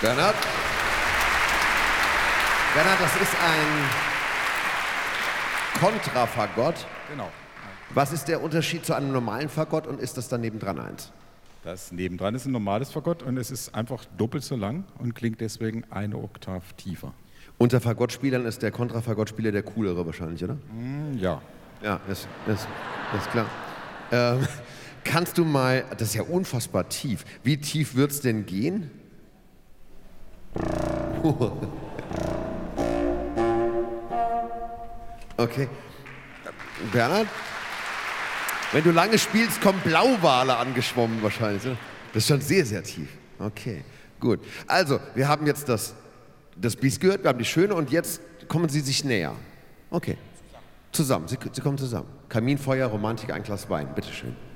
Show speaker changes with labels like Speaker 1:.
Speaker 1: Bernhard? Bernhard, das ist ein Kontrafagott.
Speaker 2: Genau.
Speaker 1: Was ist der Unterschied zu einem normalen Fagott und ist das dann nebendran eins?
Speaker 2: Das nebendran ist ein normales Fagott und es ist einfach doppelt so lang und klingt deswegen eine Oktav tiefer.
Speaker 1: Unter Fagottspielern ist der Kontrafagottspieler der coolere wahrscheinlich, oder?
Speaker 2: Ja.
Speaker 1: Ja, das ist klar. Kannst du mal, das ist ja unfassbar tief. Wie tief wird es denn gehen? Okay. Bernhard? Wenn du lange spielst, kommen Blauwale angeschwommen wahrscheinlich. Oder? Das ist schon sehr, sehr tief. Okay, gut. Also, wir haben jetzt das Biest gehört, wir haben die Schöne und jetzt kommen sie sich näher. Okay. Zusammen. Sie kommen zusammen. Kaminfeuer, Romantik, ein Glas Wein. Bitteschön.